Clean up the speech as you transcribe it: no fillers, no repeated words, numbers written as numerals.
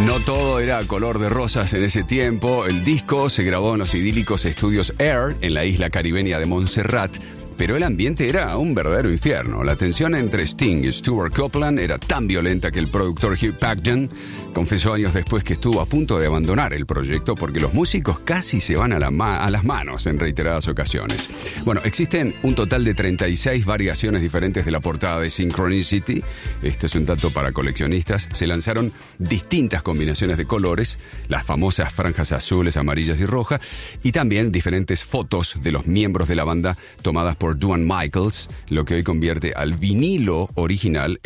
No todo era color de rosas en ese tiempo. El disco se grabó en los idílicos estudios Air en la isla caribeña de Montserrat, pero el ambiente era un verdadero infierno. La tensión entre Sting y Stuart Copeland era tan violenta que el productor Hugh Padgham confesó años después que estuvo a punto de abandonar el proyecto porque los músicos casi se van a las manos en reiteradas ocasiones. Bueno, existen un total de 36 variaciones diferentes de la portada de Synchronicity. Este es un dato para coleccionistas. Se lanzaron distintas combinaciones de colores, las famosas franjas azules, amarillas y rojas, y también diferentes fotos de los miembros de la banda tomadas por Duane Michaels, lo que hoy convierte al vinilo original